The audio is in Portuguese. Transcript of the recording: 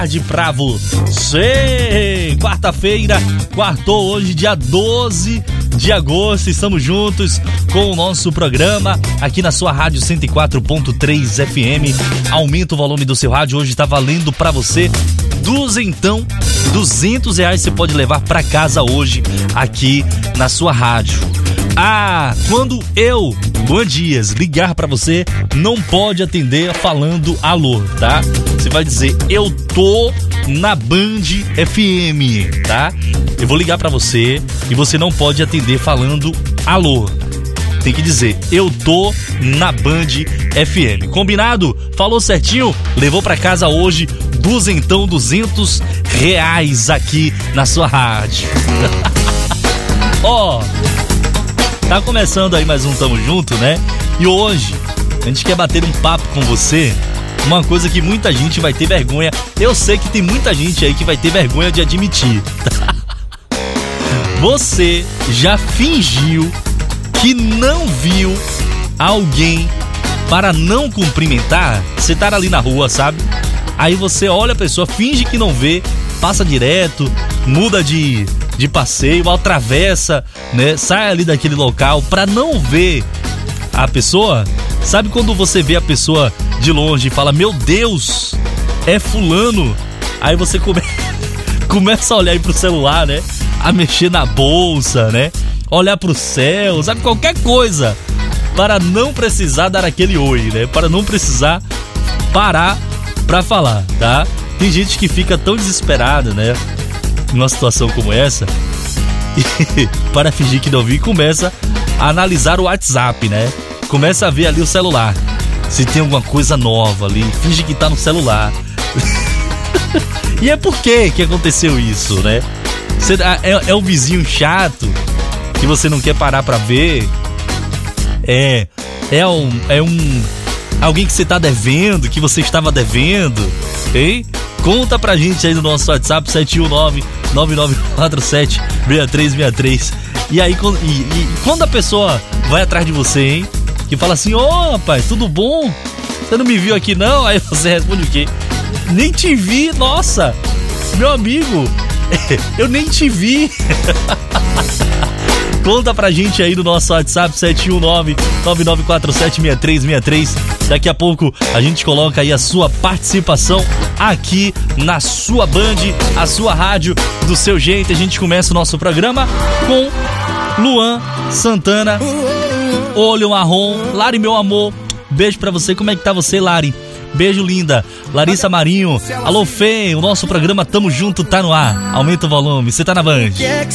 tarde pra você. Quarta-feira, quartou hoje, dia 12 de agosto. Estamos juntos com o nosso programa aqui na sua rádio 104.3 FM. Aumenta o volume do seu rádio. Hoje tá valendo pra você R$200 você pode levar pra casa hoje aqui na sua rádio. Quando eu, Luan Dias, ligar pra você, não pode atender falando alô, tá? Você vai dizer, eu tô na Band FM, tá? Eu vou ligar pra você e você não pode atender falando alô. Tem que dizer, eu tô na Band FM. Combinado? Falou certinho? Levou pra casa hoje R$200 aqui na sua rádio. Tá começando aí mais um Tamo Junto, né? E hoje a gente quer bater um papo com você, uma coisa que muita gente vai ter vergonha. Eu sei que tem muita gente aí que vai ter vergonha de admitir. Você já fingiu que não viu alguém para não cumprimentar? Você tá ali na rua, sabe? Aí você olha a pessoa, finge que não vê, passa direto, muda de passeio, atravessa, né? Sai ali daquele local pra não ver a pessoa. Sabe quando você vê a pessoa de longe e fala, meu Deus, é fulano? Aí você começa a olhar aí pro celular, né? A mexer na bolsa, né? Olhar pro céu, sabe? Qualquer coisa para não precisar dar aquele oi, né? Para não precisar parar pra falar, tá? Tem gente que fica tão desesperada, né? Numa situação como essa, e para fingir que não viu, começa a analisar o WhatsApp, né? Começa a ver ali o celular, se tem alguma coisa nova ali, finge que tá no celular. E é por que aconteceu isso, né? É um vizinho chato que você não quer parar pra ver? É alguém que você tá devendo, que você estava devendo, hein? Conta pra gente aí no nosso WhatsApp 71999476363. E aí, quando a pessoa vai atrás de você, hein? Que fala assim, rapaz, tudo bom? Você não me viu aqui não? Aí você responde o quê? Nem te vi, nossa, meu amigo, eu nem te vi. Conta pra gente aí no nosso WhatsApp 71999476363. Daqui a pouco a gente coloca aí a sua participação aqui na sua Band, a sua rádio, do seu jeito. A gente começa o nosso programa com Luan Santana, Olho Marrom. Lari, meu amor, beijo pra você. Como é que tá você, Lari? Beijo, linda. Larissa Marinho, alô, Fê, o nosso programa Tamo Junto tá no ar. Aumenta o volume, você tá na Band.